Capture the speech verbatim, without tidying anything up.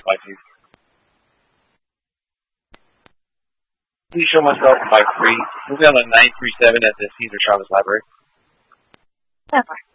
by two. Please show myself by three. Moving on to nine three seven at the Caesar Chavez Library. Over.